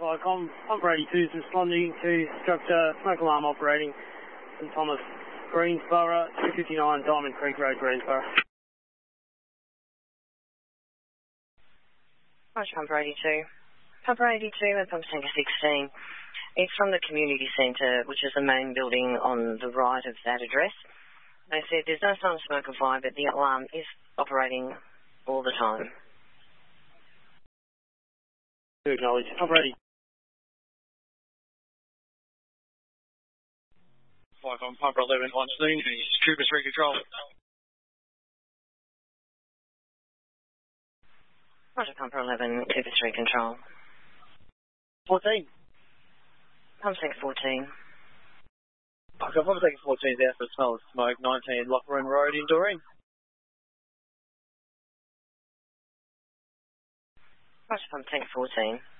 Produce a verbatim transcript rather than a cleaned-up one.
Viacom, Pumper eighty-two is responding to structure smoke alarm operating St Thomas, Greensborough, two fifty-nine Diamond Creek Road, Greensborough. Roger, Pumper eighty-two. Pumper eighty-two and Pumper Tanker sixteen. It's from the community centre, which is the main building on the right of that address. They said there's no sign of smoke or fire, but the alarm is operating all the time. To acknowledge. Pumper eighty. Viacom, Pumper eleven on scene, Cooper three control. Roger, Pumper eleven, Cooper three control. fourteen. Pumper Tanker fourteen. Okay, Pumper Tanker fourteen is out for a smell of smoke, nineteen Lockburn Road in Doreen. Roger, Pumper Tanker fourteen.